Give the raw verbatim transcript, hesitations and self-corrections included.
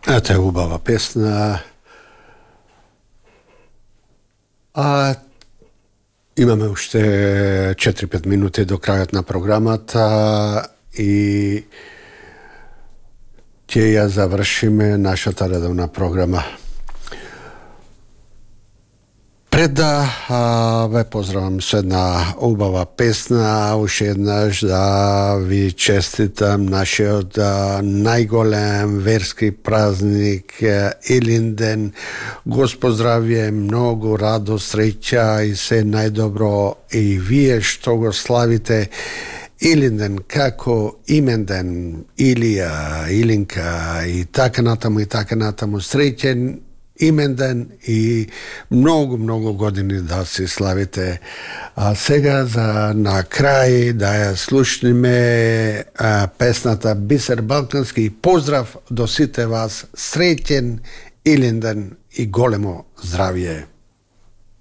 Ето е убава песна. А имаме уште четири-пет минути до крајот на програмата и ќе ја завршиме нашата редовна програма. Пред да а, ве поздравам со една убава песна, уште еднаш да ви честитам нашиот а, најголем верски празник Илинден. Господ здравје, многу радост, среќа и се најдобро и вие што го славите Илинден како именден, Илија, Илинка и така натаму и така натаму. Среќен именден и многу, многу години да си славите. А сега за на крај да ја слушниме а, песната Бисер Балкански и поздрав до сите вас. Среќен Илинден и големо здравје.